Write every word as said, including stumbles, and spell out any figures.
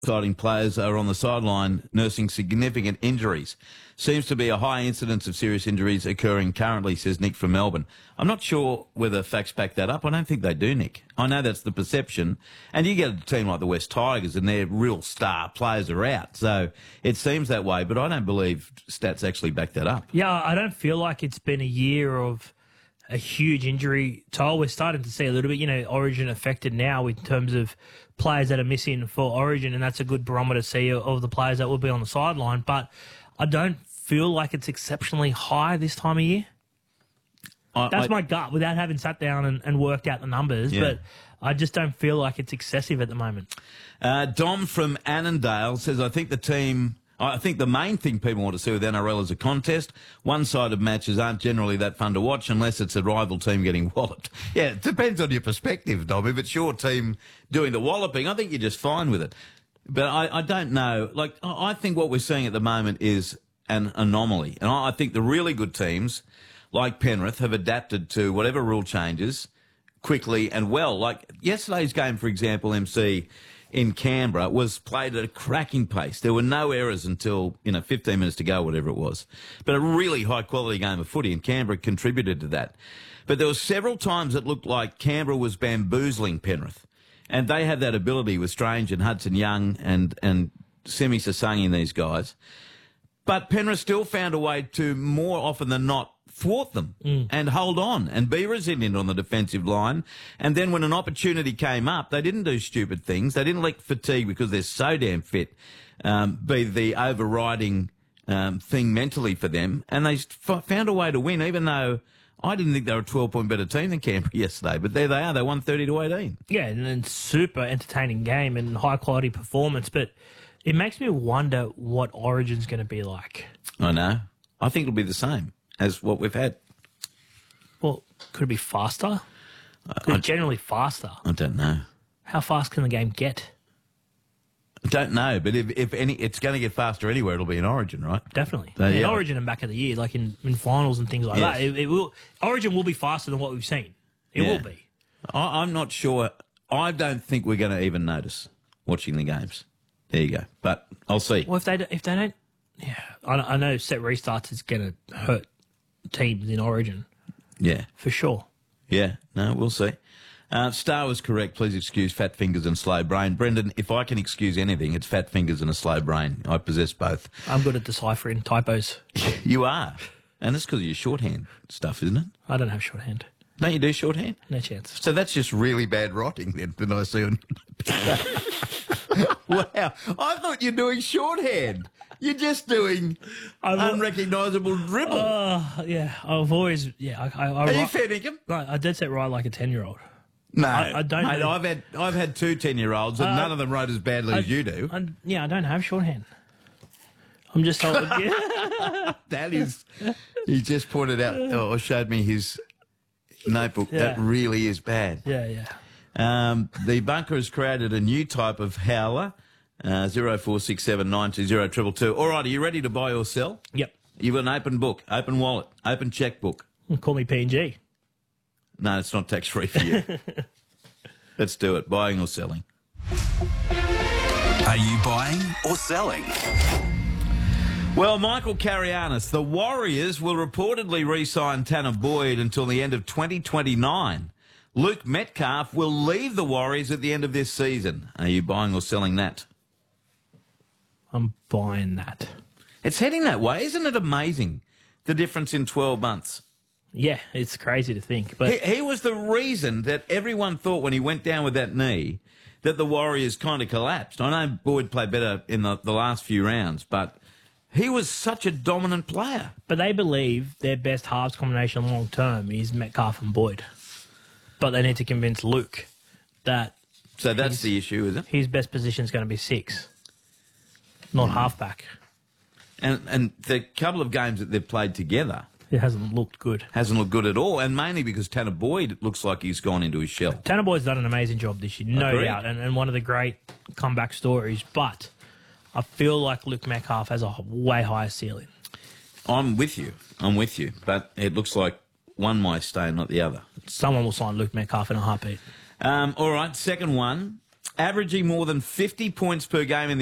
Exciting players are on the sideline nursing significant injuries. Seems to be a high incidence of serious injuries occurring currently, says Nick from Melbourne. I'm not sure whether facts back that up. I don't think they do, Nick. I know that's the perception. And you get a team like the West Tigers and their real star players are out. So it seems that way, but I don't believe stats actually back that up. Yeah, I don't feel like it's been a year of a huge injury toll. We're starting to see a little bit, you know, Origin affected now in terms of players that are missing for Origin, and that's a good barometer to see of the players that will be on the sideline. But I don't feel like it's exceptionally high this time of year. I, that's I, my gut without having sat down and, and worked out the numbers, yeah. But I just don't feel like it's excessive at the moment. Uh, Dom from Annandale says, I think the team... I think the main thing people want to see with N R L is a contest. One-sided matches aren't generally that fun to watch unless it's a rival team getting walloped. Yeah, it depends on your perspective, Dom. If it's your team doing the walloping, I think you're just fine with it. But I, I don't know. Like, I think what we're seeing at the moment is an anomaly. And I think the really good teams, like Penrith, have adapted to whatever rule changes quickly and well. Like yesterday's game, for example, M C... in Canberra was played at a cracking pace. There were no errors until, you know, fifteen minutes to go, whatever it was. But a really high-quality game of footy, and Canberra contributed to that. But there were several times it looked like Canberra was bamboozling Penrith. And they have that ability with Strange and Hudson Young and, and Semi Sasangi and these guys. But Penrith still found a way to, more often than not, thwart them mm. and hold on and be resilient on the defensive line. And then when an opportunity came up, they didn't do stupid things. They didn't let fatigue, because they're so damn fit, um, be the overriding um, thing mentally for them. And they f- found a way to win, even though I didn't think they were a twelve-point better team than Canberra yesterday. But there they are. They won thirty to eighteen. Yeah, and then super entertaining game and high-quality performance. But it makes me wonder what Origin's going to be like. I know. I think it'll be the same as what we've had. Well, could it be faster? Could I, it generally faster? I don't know. How fast can the game get? I don't know, but if, if any, it's going to get faster anywhere. It'll be in Origin, right? Definitely. So, in yeah. Origin and back of the year, like in, in finals and things like yes. that. It, it will. Origin will be faster than what we've seen. It yeah. will be. I, I'm not sure. I don't think we're going to even notice watching the games. There you go. But I'll see. Well, if they if they don't, yeah, I, I know set restarts is going to hurt teams in Origin. Yeah. For sure. Yeah. No, we'll see. Uh, Star was correct. Please excuse fat fingers and slow brain. Brendan, if I can excuse anything, it's fat fingers and a slow brain. I possess both. I'm good at deciphering typos. You are. And it's because of your shorthand stuff, isn't it? I don't have shorthand. Don't you do shorthand? No chance. So that's just really bad writing then, that I see on Wow. I thought you're doing shorthand. You're just doing I've, unrecognisable dribble. Uh, yeah, I've always, yeah. I, I, I, Are you fair dinkum? Right, I did set right like a ten-year-old. No, I, I don't. Mate, know. I've had I've had two ten-year-olds, and uh, none of them wrote as badly I, as you do. I, yeah, I don't have shorthand. I'm just told. Yeah. That is, he just pointed out or showed me his notebook. Yeah. That really is bad. Yeah, yeah. Um, the bunker has created a new type of howler. Uh, zero four six seven nine two zero triple two. All right, are you ready to buy or sell? Yep. You've got an open book, open wallet, open checkbook. Call me P and G. No, it's not tax free for you. Let's do it. Buying or selling? Are you buying or selling? Well, Michael Carianis, the Warriors will reportedly re-sign Tanner Boyd until the end of twenty twenty-nine. Luke Metcalf will leave the Warriors at the end of this season. Are you buying or selling that? I'm buying that. It's heading that way. Isn't it amazing, the difference in twelve months? Yeah, it's crazy to think. But He, he was the reason that everyone thought when he went down with that knee that the Warriors kind of collapsed. I know Boyd played better in the, the last few rounds, but he was such a dominant player. But they believe their best halves combination long term is Metcalf and Boyd. But they need to convince Luke that... So that's the issue, is it? His best position is going to be six, not mm. halfback. And and the couple of games that they've played together... It hasn't looked good. Hasn't looked good at all, and mainly because Tanner Boyd looks like he's gone into his shell. Tanner Boyd's done an amazing job this year, no Agreed. doubt, and, and one of the great comeback stories. But I feel like Luke Metcalf has a way higher ceiling. I'm with you. I'm with you. But it looks like one might stay and not the other. Someone will sign Luke Metcalf in a heartbeat. Um, all right, second one. averaging more than fifty points per game in the